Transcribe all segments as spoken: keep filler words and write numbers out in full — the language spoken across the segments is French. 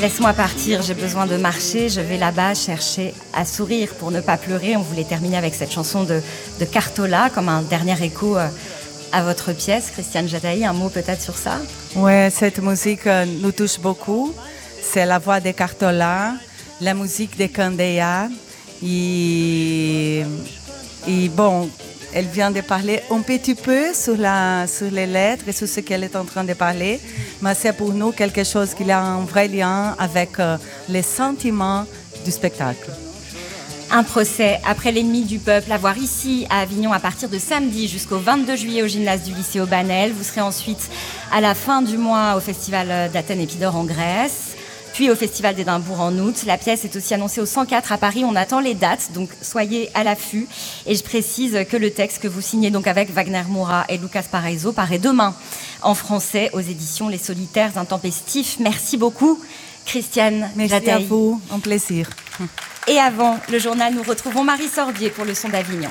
Laisse-moi partir, j'ai besoin de marcher, je vais là-bas chercher à sourire pour ne pas pleurer. On voulait terminer avec cette chanson de, de Cartola, comme un dernier écho à votre pièce. Christiane Jataï, un mot peut-être sur ça? Oui, cette musique nous touche beaucoup. C'est la voix de Cartola, la musique de Candeia. Et, et bon, elle vient de parler un petit peu sur, la, sur les lettres et sur ce qu'elle est en train de parler, mais c'est pour nous quelque chose qui a un vrai lien avec euh, les sentiments du spectacle. Un procès après l'ennemi du peuple à voir ici à Avignon à partir de samedi jusqu'au vingt-deux juillet au gymnase du lycée Aubanel. Vous serez ensuite à la fin du mois au festival d'Athènes Épidore en Grèce, puis au Festival d'Édimbourg en août. La pièce est aussi annoncée au cent quatre à Paris. On attend les dates, donc soyez à l'affût. Et je précise que le texte que vous signez donc avec Wagner Moura et Lucas Paraiso paraît demain en français aux éditions Les Solitaires Intempestifs. Merci beaucoup, Christiane Merci Jataï. à vous, un plaisir. Et avant le journal, nous retrouvons Marie Sorbier pour le son d'Avignon.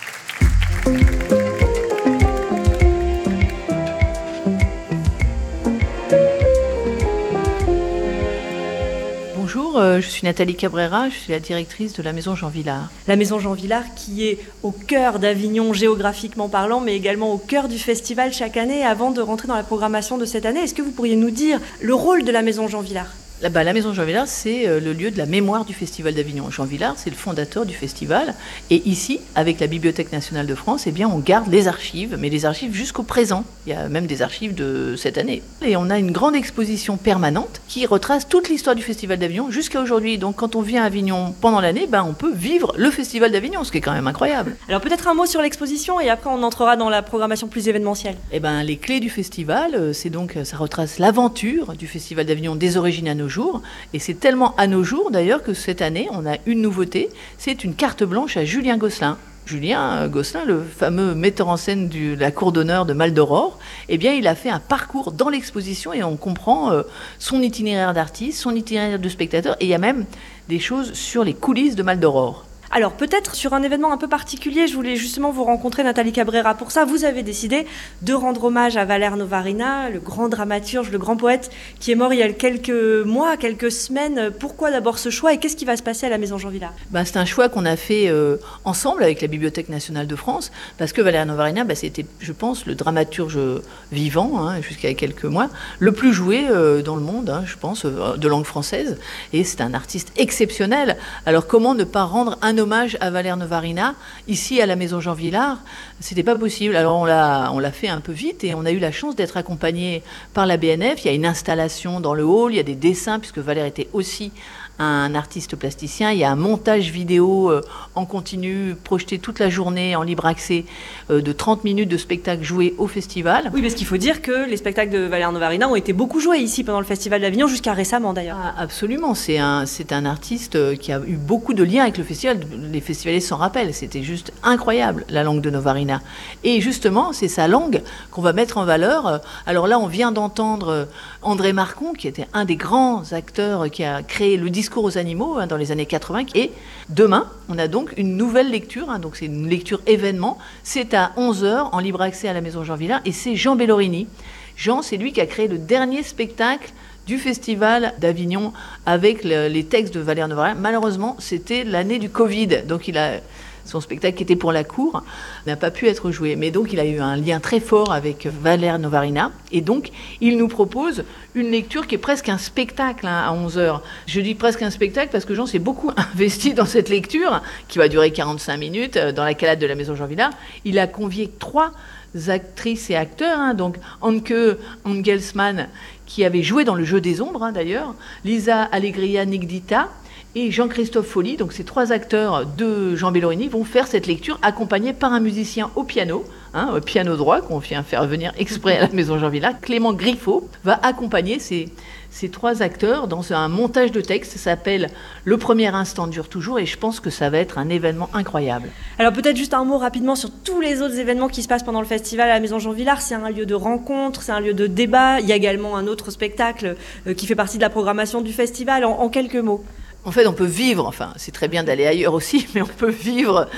Bonjour, euh, je suis Nathalie Cabrera, je suis la directrice de la Maison Jean Vilar. La Maison Jean Vilar qui est au cœur d'Avignon géographiquement parlant, mais également au cœur du festival chaque année. Avant de rentrer dans la programmation de cette année, est-ce que vous pourriez nous dire le rôle de la Maison Jean Vilar ? Là, bah, la Maison Jean Vilar, c'est euh, le lieu de la mémoire du Festival d'Avignon. Jean Vilar, c'est le fondateur du festival. Et ici, avec la Bibliothèque nationale de France, eh bien, on garde les archives, mais les archives jusqu'au présent. Il y a même des archives de cette année. Et on a une grande exposition permanente qui retrace toute l'histoire du Festival d'Avignon jusqu'à aujourd'hui. Donc, quand on vient à Avignon pendant l'année, bah, on peut vivre le Festival d'Avignon, ce qui est quand même incroyable. Alors, peut-être un mot sur l'exposition et après, on entrera dans la programmation plus événementielle. Eh ben, les clés du festival, c'est donc, ça retrace l'aventure du Festival d'Avignon des origines à nos jours. Et c'est tellement à nos jours, d'ailleurs, que cette année, on a une nouveauté. C'est une carte blanche à Julien Gosselin. Julien Gosselin, le fameux metteur en scène de la cour d'honneur de Maldoror, eh bien, il a fait un parcours dans l'exposition et on comprend euh, son itinéraire d'artiste, son itinéraire de spectateur. Et il y a même des choses sur les coulisses de Maldoror. Alors peut-être sur un événement un peu particulier, je voulais justement vous rencontrer, Nathalie Cabrera. Pour ça, vous avez décidé de rendre hommage à Valère Novarina, le grand dramaturge, le grand poète qui est mort il y a quelques mois, quelques semaines. Pourquoi d'abord ce choix et qu'est-ce qui va se passer à la Maison Jean Vilar ? Bah, c'est un choix qu'on a fait euh, ensemble avec la Bibliothèque nationale de France, parce que Valère Novarina, bah, c'était, je pense, le dramaturge vivant, hein, jusqu'à quelques mois, le plus joué euh, dans le monde, hein, je pense, euh, de langue française. Et c'est un artiste exceptionnel. Alors comment ne pas rendre un hommage à Valère Novarina ici à la Maison Jean Vilar? C'était pas possible. Alors on l'a, on l'a fait un peu vite et on a eu la chance d'être accompagné par la B N F. Il y a une installation dans le hall, il y a des dessins puisque Valère était aussi un artiste plasticien. Il y a un montage vidéo euh, en continu, projeté toute la journée en libre accès, euh, de trente minutes de spectacle joué au festival. Oui, parce qu'il faut dire que les spectacles de Valère Novarina ont été beaucoup joués ici pendant le Festival d'Avignon, jusqu'à récemment d'ailleurs. Ah, absolument, c'est un, c'est un artiste qui a eu beaucoup de liens avec le festival. Les festivaliers s'en rappellent, c'était juste incroyable, la langue de Novarina. Et justement, c'est sa langue qu'on va mettre en valeur. Alors là, on vient d'entendre André Marcon, qui était un des grands acteurs qui a créé le discours aux animaux hein, dans les années quatre-vingts. Et demain, on a donc une nouvelle lecture, hein, donc c'est une lecture événement. C'est à onze heures en libre accès à la Maison Jean Vilar et c'est Jean Bellorini. Jean, c'est lui qui a créé le dernier spectacle du Festival d'Avignon avec le, les textes de Valère Novarina. Malheureusement, c'était l'année du Covid, donc il a... Son spectacle qui était pour la cour n'a pas pu être joué. Mais donc, il a eu un lien très fort avec Valère Novarina. Et donc, il nous propose une lecture qui est presque un spectacle hein, à onze heures. Je dis presque un spectacle parce que Jean s'est beaucoup investi dans cette lecture, qui va durer quarante-cinq minutes, dans la calade de la Maison Jean Vilar. Il a convié trois actrices et acteurs, hein, donc Anke Engelsmann, qui avait joué dans Le Jeu des Ombres, hein, d'ailleurs, Lisa Allegria Nigdita, et Jean-Christophe Folly, donc ces trois acteurs de Jean Bellorini, vont faire cette lecture accompagnés par un musicien au piano, hein, au piano droit, qu'on vient faire venir exprès à la Maison Jean Vilar. Clément Griffo va accompagner ces, ces trois acteurs dans un montage de texte. Ça s'appelle « Le premier instant dure toujours » et je pense que ça va être un événement incroyable. Alors peut-être juste un mot rapidement sur tous les autres événements qui se passent pendant le festival à la Maison Jean Vilar. C'est un lieu de rencontre, c'est un lieu de débat. Il y a également un autre spectacle euh, qui fait partie de la programmation du festival. En, en quelques mots. En fait, on peut vivre, enfin, c'est très bien d'aller ailleurs aussi, mais on peut vivre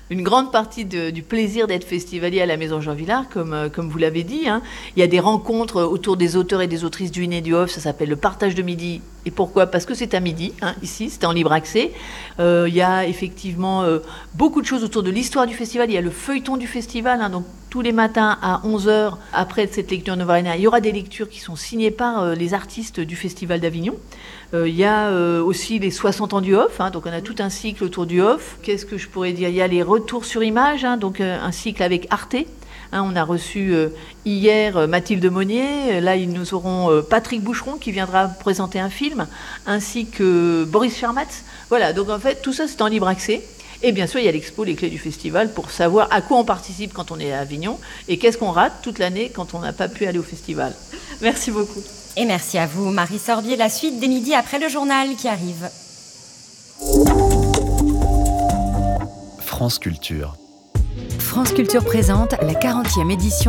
une grande partie de, du plaisir d'être festivalier à la Maison Jean Vilar, comme, euh, comme vous l'avez dit. Hein. Il y a des rencontres autour des auteurs et des autrices du in et du off, ça s'appelle le partage de midi. Et pourquoi ? Parce que c'est à midi, hein, ici, c'est en libre accès. Euh, il y a effectivement euh, beaucoup de choses autour de l'histoire du festival. Il y a le feuilleton du festival, hein, donc tous les matins à onze heures, après cette lecture Novarina, il y aura des lectures qui sont signées par euh, les artistes du Festival d'Avignon. Euh, il y a euh, aussi les soixante ans du off, hein, donc on a tout un cycle autour du off. Qu'est-ce que je pourrais dire ? Il y a les retours sur image, hein, donc euh, un cycle avec Arte. Hein, on a reçu euh, hier euh, Mathilde Monnier, là ils nous auront euh, Patrick Boucheron qui viendra présenter un film, ainsi que Boris Chermatz. Voilà, donc en fait tout ça c'est en libre accès. Et bien sûr il y a l'expo Les Clés du Festival pour savoir à quoi on participe quand on est à Avignon et qu'est-ce qu'on rate toute l'année quand on n'a pas pu aller au festival. Merci beaucoup. Et merci à vous Marie Sorbier, la suite des midis après le journal qui arrive. France Culture. France Culture présente la quarantième édition